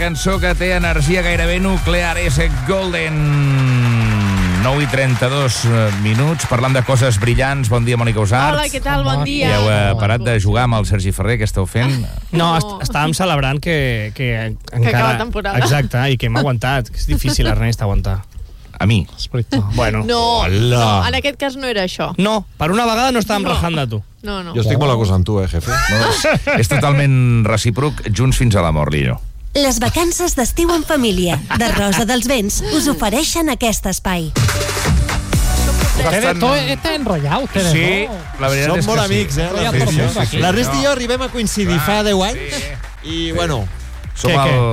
cançó que té energia gairebé nuclear és Golden. 9:32 minuts, parlant de coses brillants. Bon dia, Mònica Usart. Hola, què tal? Bon dia. Ja heu parat de jugar amb el Sergi Ferrer, què esteu fent? No, estàvem celebrant que encara... acaba la temporada. Exacte, i que hem aguantat. És difícil, Ernest, aguantar. A mi? Bueno. No, en aquest cas no era això. No, per una vegada no estàvem rajant de tu. No. Jo estic molt a gust amb tu, jefe. No, és totalment recíproc, junts fins a la mort, Lillo. Les vacances d'estiu en família de Rosa dels Vents us ofereixen aquest espai. Ustedes todo está enrollado, ustedes, Sí, ¿no? la veritat Som és que molt sí. amics, eh? Ja tot el món aquí. L'Ernest i jo arribem a coincidir fa 10 anys i, bueno... Som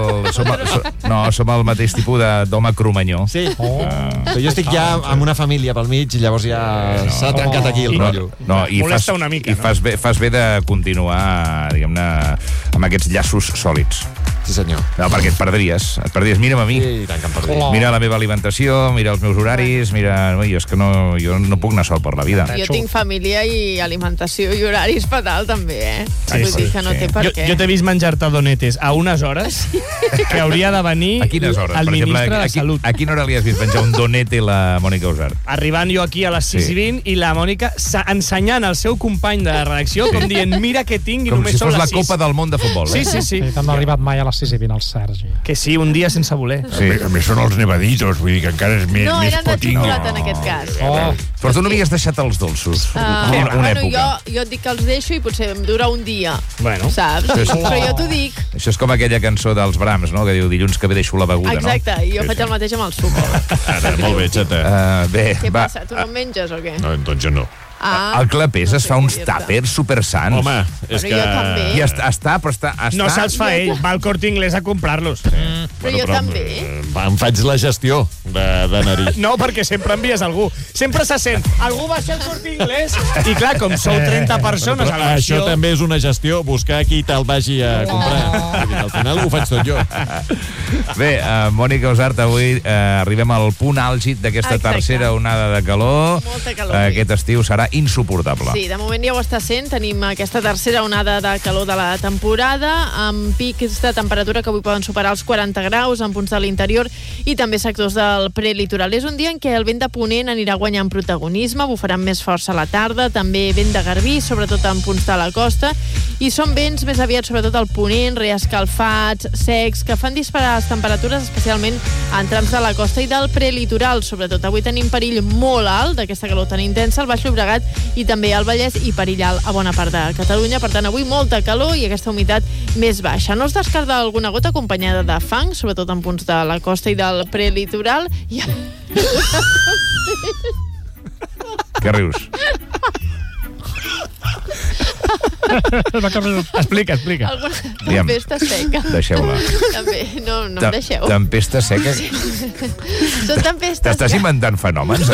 el mateix tipus d'home cromanyó. Sí, però jo estic ja amb una família pel mig i llavors ja s'ha trencat aquí el rotllo. No, i molesta una mica, no? fas bé de continuar, diguem-ne, amb aquests llaços sòlids. Sí, senyor. No, perquè et perdries. Mira'm a mi. Sí, tant que em perdria. Mira la meva alimentació, mira els meus horaris, mira... Jo no puc anar sol per la vida. Jo tinc família i alimentació i horaris fatal, també, eh? Vull dir que no té per què. Jo t'he vist menjar-te donetes a unes hores que hauria de venir A quines hores? el Per exemple, ministre de Salut. a quina hora li has vist menjar un donete la Mònica Usart? Arribant jo aquí a les 6:20 i la Mònica ensenyant al seu company de redacció com dient, mira què tinc i Com només si són fos la les 6. Copa del Món de futbol, eh? Sí. Sí, que no ha arribat mai a les 6:20 el Sergi. Que sí, un dia sense voler. Sí. A més són els nevaditos, vull dir que encara és més, No, més eren de poting. xocolata en aquest cas. Però tu no havies deixat els dolços. Una Bueno, època. jo et dic que els deixo i potser em dura un dia, Bueno. saps? Però jo t'ho dic. Això és com aquella cançó dels Brahms, no?, que diu dilluns que ve deixo la beguda, Exacte, no? i jo faig el mateix amb el sucre. Ara, molt bé, xata. Bé, Què va. passa? Tu no en menges o què? No, doncs jo no. El Clapés es fa uns tàpers supersans. Home, és Però que... jo també. I està... No se'ls fa ell, va al Corte Inglés a comprar-los. Però jo també. Em faig la gestió d'anar-hi. No, perquè sempre envies algú. Sempre se sent, algú va ser al Corte Inglés. I clar, com sou 30 persones a Però l'acció... això també és una gestió, buscar qui te'l vagi a comprar. Al final ho faig tot jo. Bé, Mònica Usart, avui arribem al punt àlgid d'aquesta Exacte. tercera onada de calor. Molta calor. Aquest estiu serà insuportable. Sí, de moment ja ho està sent. Tenim aquesta tercera onada de calor de la temporada, amb pics de temperatura que avui poden superar els 40 graus en punts de l'interior i també sectors del prelitoral. És un dia en què el vent de ponent anirà guanyant protagonisme, bufarà amb més força a la tarda, també vent de garbí, sobretot en punts de la costa, i són vents més aviat, sobretot al ponent, reescalfats, secs, que fan disparar les temperatures, especialment en trams de la costa i del prelitoral. Sobretot avui tenim perill molt alt d'aquesta calor tan intensa al Baix Llobregat i també al Vallès i perill alt a bona part de Catalunya. Per tant, avui molta calor i aquesta humitat més baixa. No es descarta alguna gota acompanyada de fang, sobretot en punts de la costa i del prelitoral. Què rius? Explica. Alguna tempesta seca. Deixeu-la. També, no em deixeu. Tempesta seca? Són tempestes. T'estàs inventant fenòmens?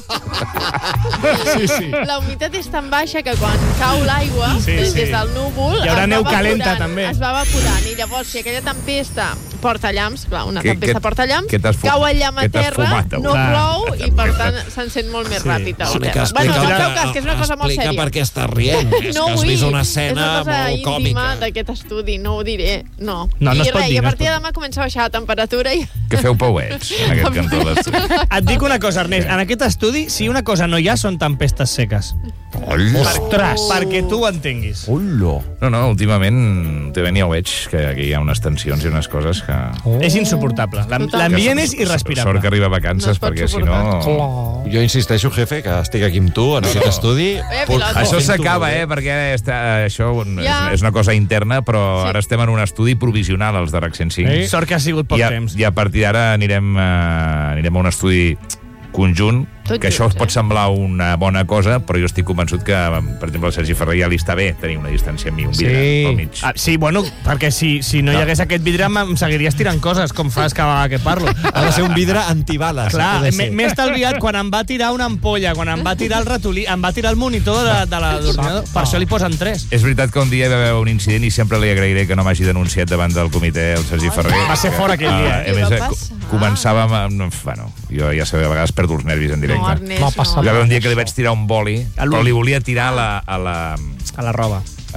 Sí. La humitat és tan baixa que quan cau l'aigua des del núvol Hi haurà es va neu calenta, evaporant, també. es va evaporant, i llavors si aquella tempesta porta llamps, clar, una tempesta porta llamps, què t'has cau el llamp a què t'has terra, fumat, no avui? plou i per tant s'encén molt més ràpid a la terra. Bueno, no feu cas, que és una cosa molt Explica sèria. per què estàs rient. És No que has vull, vist una és escena una cosa molt íntima còmica. d'aquest estudi, no ho diré, no. No I es pot res, dir, i a no es partir de pot demà comença a baixar la temperatura i... Que feu pauets, en aquest cantó d'estudi. Et dic una cosa, Ernest, en aquest estudi, si una cosa no hi ha, són tempestes seques. Ostres! Perquè tu ho entenguis. No, últimament ja ho veig, que aquí hi ha unes tensions i unes coses que... És insuportable. L'ambient és irrespirable. Sort que arriba a vacances, No es pot perquè si suportar. no... Jo insisteixo, jefe, que estic aquí amb tu, en aquest estudi. pilota. Això s'acaba, perquè això és una cosa interna, però ara estem en un estudi provisional, els de RAC 105. Sort que ha sigut poc temps. I a partir d'ara anirem a un estudi conjunt, Tot que això junts, pot semblar una bona cosa, però jo estic convençut que, per exemple, al Sergi Ferrer ja li està bé tenir una distància amb mi, un vidre pel mig. Sí, bueno, perquè si no hi hagués aquest vidre em seguiries tirant coses, com fas cada vegada que parlo. Ha de ser un vidre antibales. Clar, m'he estalviat quan em va tirar una ampolla, quan em va tirar el ratolí, em va tirar el monitor de l'ordinador. Per això li posen 3. És veritat que un dia hi va haver un incident i sempre li agrairé que no m'hagi denunciat davant del comitè el Sergi Ferrer. Va ser fora aquell dia. A més, començàvem bueno, jo ja sabia, a vegades perdo els nervis en directe. No, Ernest, No passa Hi va haver un dia que li vaig tirar un boli, però li volia tirar a A la roba.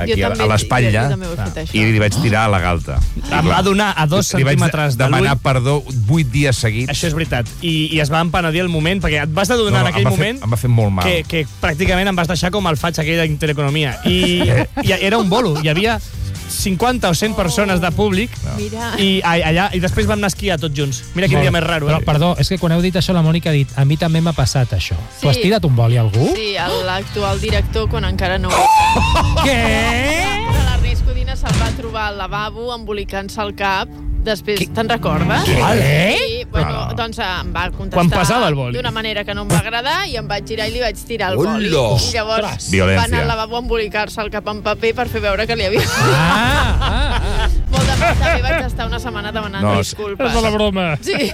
aquí a l'espatlla, jo també ho he fet, això. i li vaig tirar a la galta. Em va donar a 2 centímetres de l'ull. Li vaig demanar perdó 8 dies seguits. Això és veritat. I es va empenedir el moment, perquè et vas adonar en aquell moment em va fer molt mal. que pràcticament em vas deixar com el faig aquell d'Intereconomia. I era un bolo. Hi havia 50 o 100 persones de públic i després vam anar a esquiar tots junts. Mira quin dia més raro. Però, perdó, és que quan heu dit això, la Mònica ha dit a mi també m'ha passat això. Sí. Tu has tirat un boli a algú? Sí, l'actual director, quan encara no... Què? L'Ernest Codina se'l va trobar al lavabo embolicant-se el cap. Després, te'n recordes? Què? Sí, bueno, doncs em va Quan contestar passava el boli? d'una manera que no em va agradar i em vaig girar i li vaig tirar el boli. Hola! I llavors Violència. va anar al lavabo a embolicar-se el cap en paper per fer veure que li havia... Molt de mal, també vaig estar una setmana demanant disculpes. És de la broma. Sí.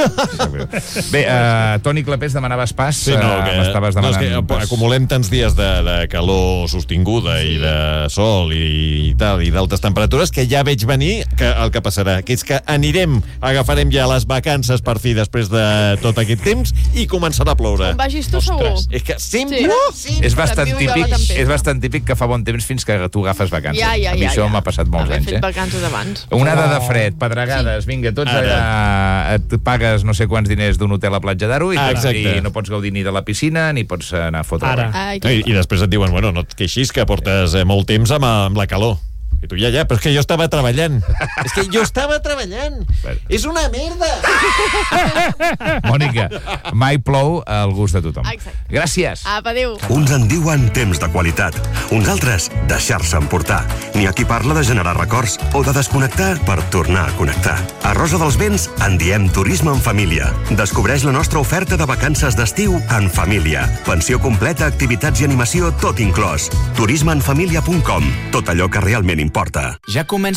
Bé, Toni Clapés, demanaves pas. Sí, no, m'estaves demanant és que pas. acumulem tants dies de calor sostinguda i de sol i tal, i d'altes temperatures, que ja veig venir el que passarà, que és que agafarem ja les vacances per fi després de tot aquest temps i començarà a ploure. On vagis tu, segur. És que sempre... Sí. És bastant Viu igual la típic, tempesta. és bastant típic que fa bon temps fins que tu agafes vacances. Ja. A mi això m'ha passat molts anys, He fet vacances abans. Onada de fred, pedregades, vinga, tots allà et pagues no sé quants diners d'un hotel a Platja d'Aro i no pots gaudir ni de la piscina ni pots anar a fotre Ara. I després et diuen, bueno, no et queixis que portes molt temps amb la calor. I tu ja, però és que jo estava treballant. És que jo estava treballant. És una merda! Mònica, mai plou al gust de tothom. Exacte. Gràcies. Apa, adéu. Uns en diuen temps de qualitat, uns altres deixar-se emportar. N'hi ha qui parla de generar records o de desconnectar per tornar a connectar. A Rosa dels Vents en diem turisme en família. Descobreix la nostra oferta de vacances d'estiu en família. Pensió completa, activitats i animació, tot inclòs. turismeenfamilia.com. Tot allò que realment importa. Ja comença